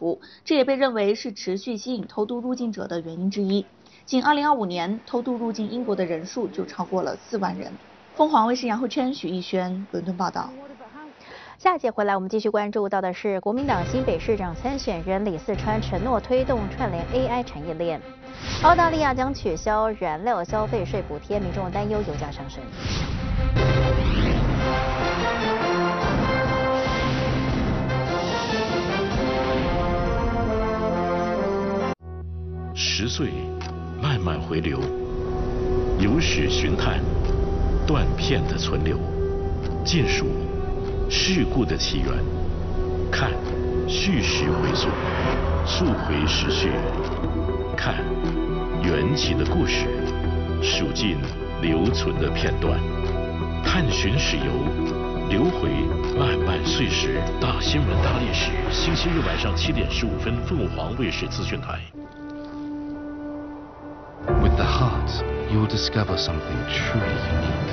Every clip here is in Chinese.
服，这也被认为是持续吸引偷渡入境者的原因之一。仅2025年，偷渡入境英国的人数就超过了4万人。凤凰卫视杨慧琛、许逸轩伦敦报道。 下一节回来，我们继续关注到的是国民党新北市长参选人李四川承诺推动串联 AI 产业链。澳大利亚将取消燃料消费税补贴，民众担忧油价上升。 10岁，慢慢回流，有史寻探，断片的存留，尽数事故的起源，看叙事回溯，溯回时序，看缘起的故事，数尽留存的片段，探寻史游，流回漫漫岁时。大新闻大历史，星期日晚上7点15分，凤凰卫视资讯台。 With the heart, you'll discover something truly unique.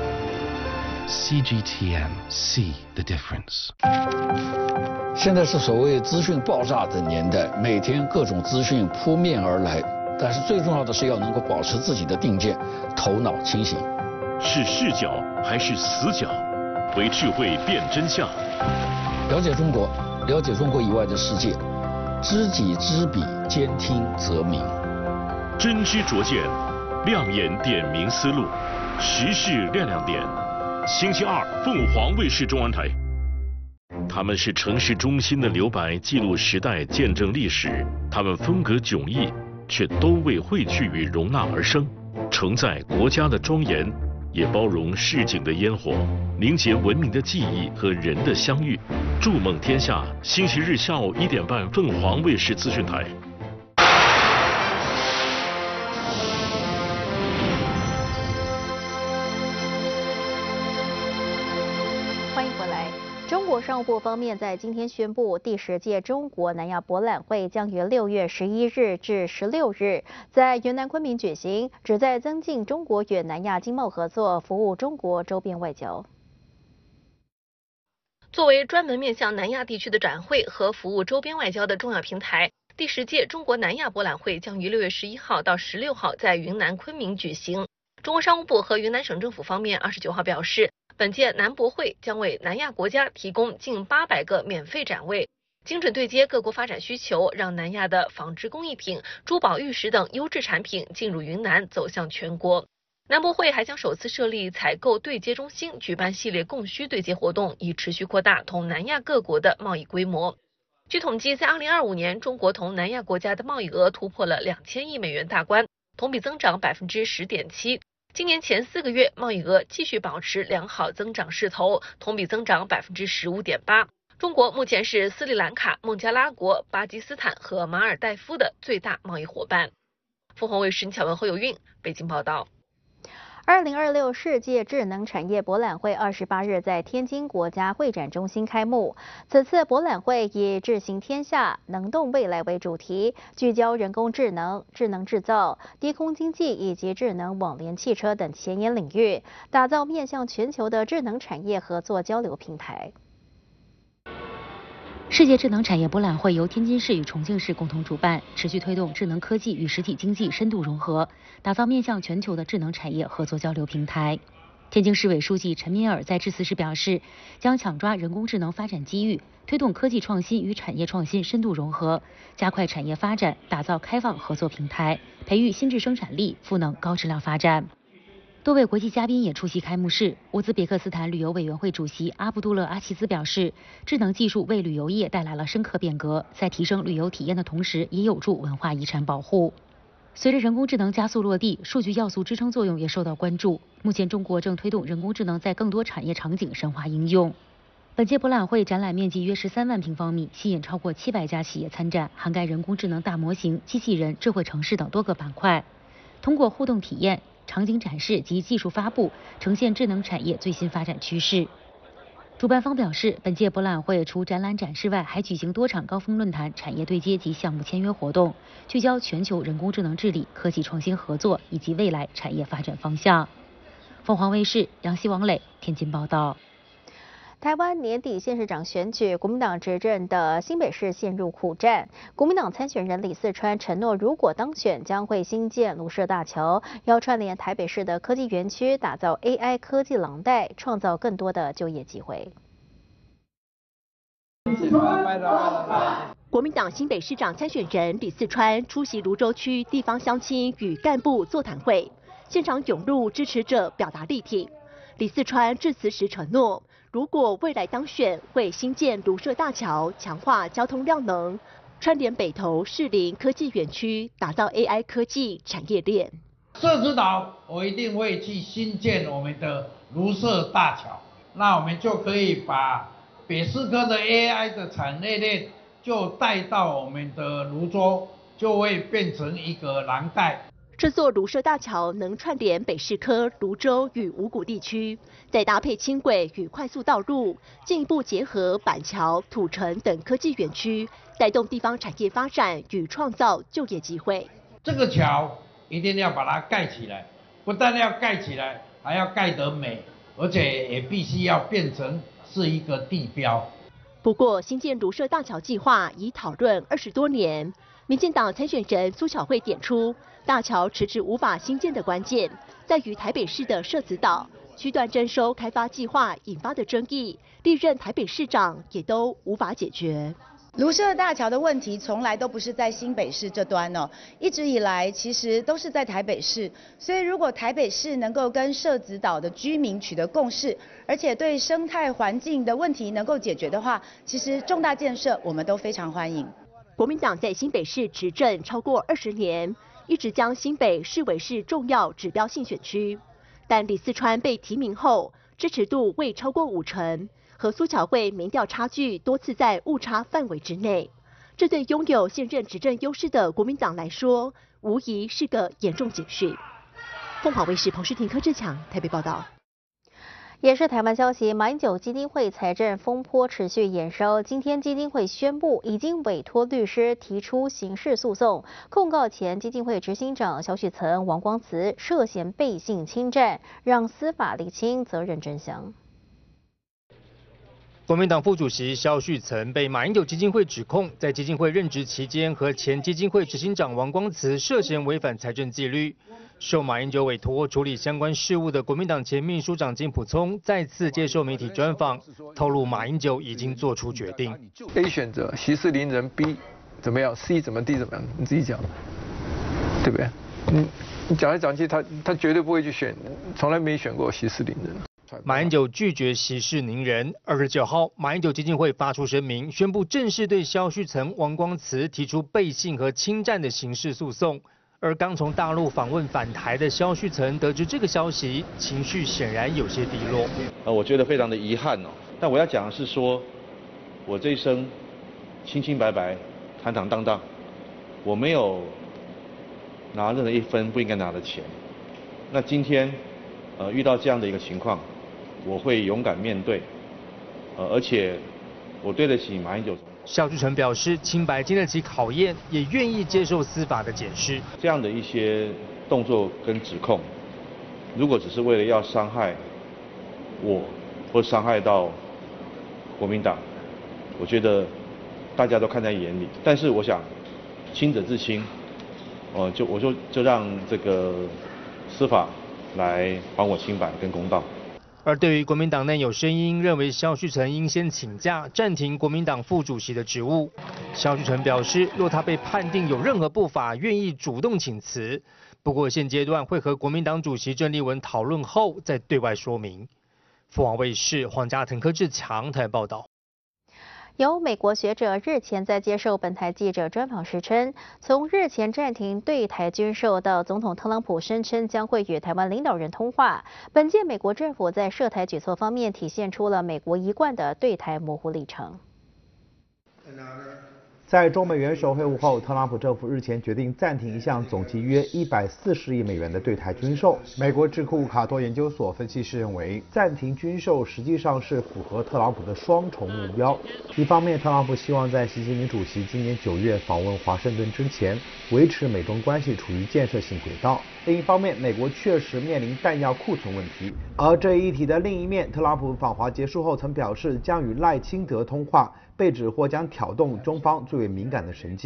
CGTN, see the difference. 现在是所谓资讯爆炸的年代，每天各种资讯扑面而来，但是最重要的是要能够保持自己的定见，头脑清醒。 是视角还是死角？为智慧辨真相。 了解中国，了解中国以外的世界，知己知彼，兼听则明。 真知灼见，亮眼点明思路，时事亮亮点。星期二，凤凰卫视中文台。他们是城市中心的留白，记录时代，见证历史。他们风格迥异，却都为汇聚与容纳而生，承载国家的庄严，也包容市井的烟火，凝结文明的记忆和人的相遇。筑梦天下，星期日下午1点半，凤凰卫视资讯台。 中国商务部方面在今天宣布，第10届中国南亚博览会将于6月11日至16日在云南昆明举行，旨在增进中国与南亚经贸合作，服务中国周边外交。 作为专门面向南亚地区的展会和服务周边外交的重要平台，第10届中国南亚博览会将于6月11号到16号在云南昆明举行。中国商务部和云南省政府方面29号表示，本届南博会将为南亚国家提供近800个免费展位，精准对接各国发展需求，让南亚的纺织工艺品、珠宝玉石等优质产品进入云南，走向全国。南博会还将首次设立采购对接中心，举办系列供需对接活动，以持续扩大同南亚各国的贸易规模。据统计，在2025年，中国同南亚国家的贸易额突破了2000亿美元大关，同比增长10.7%。今年前4个月，贸易额继续保持良好增长势头，同比增长15.8%。中国目前是斯里兰卡、孟加拉国、巴基斯坦和马尔代夫的最大贸易伙伴。凤凰卫视巧文侯有韵北京报道。 2026世界智能产业博览会28日在天津国家会展中心开幕。此次博览会以智行天下、能动未来为主题，聚焦人工智能、智能制造、低空经济以及智能网联汽车等前沿领域，打造面向全球的智能产业合作交流平台。 世界智能产业博览会由天津市与重庆市共同主办，持续推动智能科技与实体经济深度融合，打造面向全球的智能产业合作交流平台。天津市委书记陈敏尔在致辞时表示，将抢抓人工智能发展机遇，推动科技创新与产业创新深度融合，加快产业发展，打造开放合作平台，培育新质生产力，赋能高质量发展。多位国际嘉宾也出席开幕式。乌兹别克斯坦旅游委员会主席阿卜杜勒阿齐兹表示，智能技术为旅游业带来了深刻变革，在提升旅游体验的同时，也有助文化遗产保护。随着人工智能加速落地，数据要素支撑作用也受到关注。目前，中国正推动人工智能在更多产业场景深化应用。本届博览会展览面积约13万平方米，吸引超过700家企业参展，涵盖人工智能大模型、机器人、智慧城市等多个板块。通过互动体验、场景展示及技术发布，呈现智能产业最新发展趋势。主办方表示，本届博览会除展览展示外，还举行多场高峰论坛、产业对接及项目签约活动，聚焦全球人工智能治理、科技创新合作以及未来产业发展方向。凤凰卫视杨希、王磊天津报道。 台湾年底县市长选举，国民党执政的新北市陷入苦战。国民党参选人李四川承诺，如果当选，将会新建卢社大桥，要串联台北市的科技园区，打造 AI 科技廊带，创造更多的就业机会。 国民党新北市长参选人李四川出席芦洲区地方乡亲与干部座谈会，现场涌入支持者表达力挺。李四川致辞时承诺，如果未来当选，会新建卢社大桥，强化交通量能，串联北投士林科技园区，打造 AI 科技产业链。 社子岛，我一定会去新建我们的卢社大桥，那我们就可以把北市科的 AI 的产业链就带到我们的芦洲，就会变成一个廊带。 这座卢社大桥能串联北市科、芦洲与五股地区，再搭配轻轨与快速道路，进一步结合板桥、土城等科技园区，带动地方产业发展与创造就业机会。 这个桥一定要把它盖起来，不但要盖起来，还要盖得美，而且也必须要变成是一个地标。 不过，新建卢社大桥计划已讨论20多年，民进党参选人苏巧慧点出，大桥迟迟无法兴建的关键，在于台北市的社子岛区段征收开发计划引发的争议，历任台北市长也都无法解决。 卢社大桥的问题从来都不是在新北市这端哦，一直以来其实都是在台北市。所以如果台北市能够跟社子岛的居民取得共识，而且对生态环境的问题能够解决的话，其实重大建设我们都非常欢迎。 国民党在新北市执政超过20年，一直将新北视为是重要指标性选区，但李四川被提名后，支持度未超过50%。和苏巧慧民调差距多次在误差范围之内，这对拥有现任执政优势的国民党来说，无疑是个严重警讯。凤凰卫视彭世廷、柯志强台北报道。 也是台湾消息，马英九基金会财政风波持续延烧。今天基金会宣布，已经委托律师提出刑事诉讼，控告前基金会执行长萧旭岑、王光慈涉嫌背信侵占，让司法厘清责任真相。 国民党副主席萧旭岑被马英九基金会指控，在基金会任职期间和前基金会执行长王光慈涉嫌违反财政纪律。受马英九委托处理相关事务的国民党前秘书长金溥聪再次接受媒体专访，透露马英九已经做出决定。 A 选择息事宁人 ，B 怎么样 ，C 怎么 ，D 怎么样，你自己讲，对不对？你讲来讲去，他绝对不会去选，从来没选过息事宁人。 马英九拒绝息事宁人。29号，马英九基金会发出声明，宣布正式对萧旭岑、王光慈提出背信和侵占的刑事诉讼。而刚从大陆访问返台的萧旭岑得知这个消息，情绪显然有些低落。 我觉得非常的遗憾哦。但我要讲的是说，我这一生清清白白、坦坦荡荡，我没有拿任何一分不应该拿的钱。那今天遇到这样的一个情况，我会勇敢面对，而且我对得起马英九总统。 萧旭岑表示，清白经得起考验，也愿意接受司法的检视。 这样的一些动作跟指控，如果只是为了要伤害我，或伤害到国民党，我觉得大家都看在眼里。但是我想，清者自清，就让这个司法来还我清白跟公道。 而对于国民党内有声音认为萧旭岑应先请假，暂停国民党副主席的职务。萧旭岑表示，若他被判定有任何不法，愿意主动请辞。不过现阶段会和国民党主席郑丽文讨论后再对外说明。凤凰卫视黄家腾、柯志强台报道。 有美国学者日前在接受本台记者专访时称，从日前暂停对台军售到总统特朗普声称将会与台湾领导人通话，本届美国政府在涉台举措方面体现出了美国一贯的对台模糊立场。 在中美元首会晤后，特朗普政府日前决定暂停一项总计约140亿美元的对台军售。美国智库卡托研究所分析师认为，暂停军售实际上是符合特朗普的双重目标。一方面，特朗普希望在习近平主席今年9月访问华盛顿之前，维持美中关系处于建设性轨道；另一方面，美国确实面临弹药库存问题， 而这一议题的另一面，特朗普访华结束后曾表示将与赖清德通话，被指或将挑动中方最为敏感的神经。